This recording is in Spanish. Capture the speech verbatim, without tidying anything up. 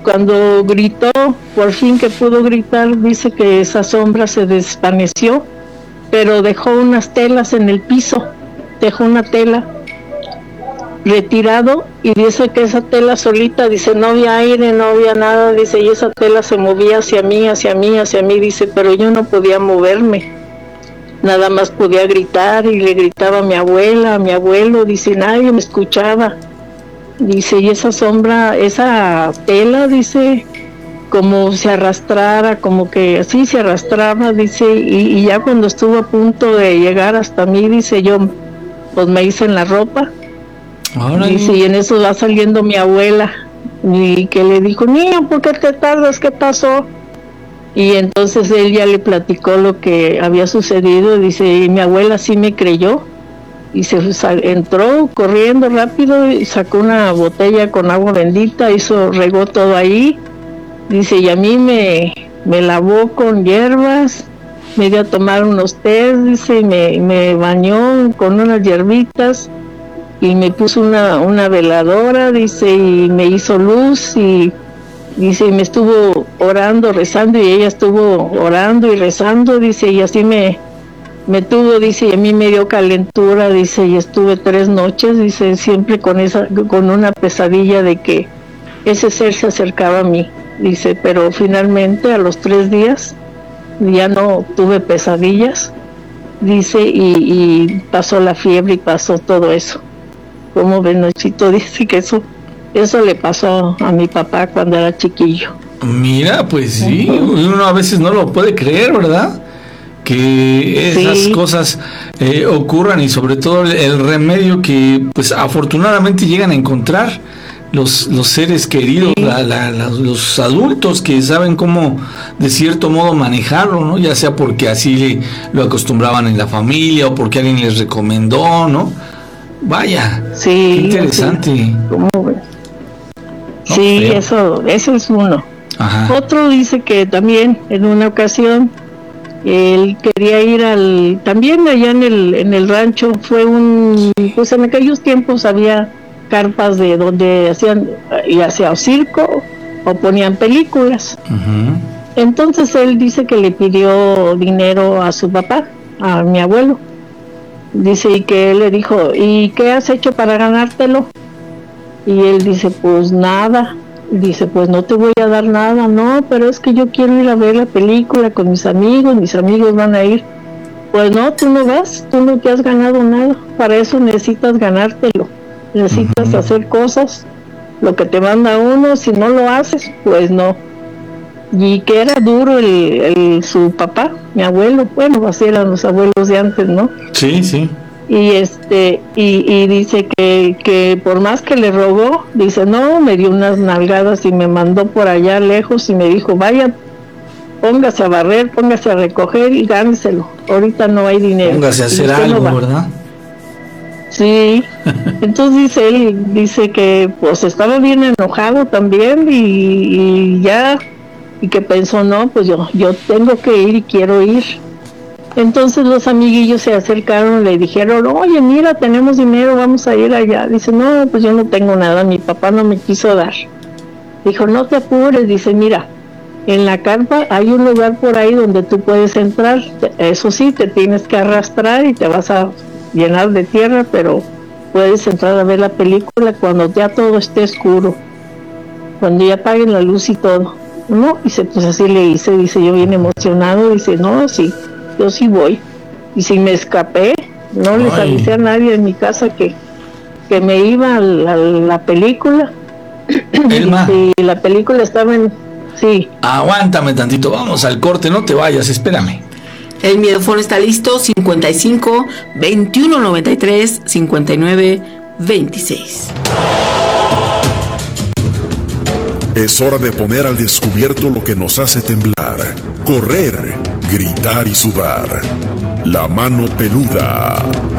cuando gritó, por fin que pudo gritar, dice que esa sombra se desvaneció, pero dejó unas telas en el piso, dejó una tela retirado, y dice que esa tela solita, dice, no había aire, no había nada, dice, y esa tela se movía hacia mí, hacia mí, hacia mí, dice, pero yo no podía moverme, nada más podía gritar, y le gritaba a mi abuela, a mi abuelo, dice, nadie me escuchaba, dice, y esa sombra, esa tela, dice, como se arrastrara, como que así se arrastraba, dice, y, y ya cuando estuvo a punto de llegar hasta mí, dice, yo pues me hice en la ropa. Ahora dice, y en eso va saliendo mi abuela, y que le dijo, niño, ¿por qué te tardas? ¿Qué pasó? Y entonces él ya le platicó lo que había sucedido, dice, y mi abuela sí me creyó, y se entró corriendo rápido, y sacó una botella con agua bendita, hizo, regó todo ahí, dice, y a mí me, me lavó con hierbas, me dio a tomar unos tés, dice, y me, me bañó con unas hierbitas, y me puso una, una veladora, dice, y me hizo luz, y dice, y me estuvo orando, rezando, y ella estuvo orando y rezando, dice, y así me, me tuvo, dice, y a mí me dio calentura, dice, y estuve tres noches, dice, siempre con esa, con una pesadilla de que ese ser se acercaba a mí, dice, pero finalmente a los tres días ya no tuve pesadillas, dice, y, y pasó la fiebre y pasó todo eso. Como Benochito dice que eso, eso le pasó a mi papá cuando era chiquillo. Mira, pues sí, uno a veces no lo puede creer, ¿verdad? Que esas sí. cosas eh, ocurran, y sobre todo el, el remedio que pues afortunadamente llegan a encontrar los, los seres queridos, sí. la, la, la, los adultos que saben cómo de cierto modo manejarlo, ¿no? Ya sea porque así lo acostumbraban en la familia o porque alguien les recomendó, ¿no? Vaya, sí, qué interesante. Sí, ¿cómo ves? No, sí, feo. eso, eso es uno. Ajá. Otro dice que también en una ocasión él quería ir al, también allá en el, en el rancho, fue un, pues en aquellos tiempos había carpas de donde hacían, ya sea circo o ponían películas. Uh-huh. Entonces él dice que le pidió dinero a su papá, a mi abuelo. Dice, y que él le dijo, ¿y qué has hecho para ganártelo? Y él dice, pues nada. Dice, pues no te voy a dar nada, no, pero es que yo quiero ir a ver la película con mis amigos, mis amigos van a ir. Pues no, tú no vas, tú no te has ganado nada, para eso necesitas ganártelo, necesitas uh-huh. hacer cosas, lo que te manda uno, si no lo haces, pues no. Y que era duro el, el su papá, mi abuelo, bueno, así eran los abuelos de antes, ¿no? Sí, sí. Y este, y, y dice que, que por más que le rogó, dice, no, me dio unas nalgadas y me mandó por allá lejos y me dijo, vaya, póngase a barrer, póngase a recoger y gáneselo, ahorita no hay dinero. Póngase a hacer algo, no ¿verdad? Sí, entonces dice él, dice que pues estaba bien enojado también y, y ya... y que pensó, no, pues yo yo tengo que ir y quiero ir. Entonces los amiguillos se acercaron y le dijeron, oye, mira, tenemos dinero, vamos a ir allá. Dice, no, pues yo no tengo nada, mi papá no me quiso dar. Dijo, no te apures, dice, mira, en la carpa hay un lugar por ahí donde tú puedes entrar, eso sí, te tienes que arrastrar y te vas a llenar de tierra, pero puedes entrar a ver la película cuando ya todo esté oscuro, cuando ya apaguen la luz y todo. No, dice, pues así le hice, dice, yo bien emocionado, dice, no, sí, yo sí voy. Y si me escapé, no Ay. les avisé a nadie en mi casa que, que me iba a la, a la película. Elma. Y la película estaba en... Sí. Aguántame tantito, vamos al corte, no te vayas, espérame. El Miedofón está listo, cincuenta y cinco, veintiuno noventa y tres, cincuenta y nueve, veintiséis. Es hora de poner al descubierto lo que nos hace temblar, correr, gritar y sudar. La mano peluda.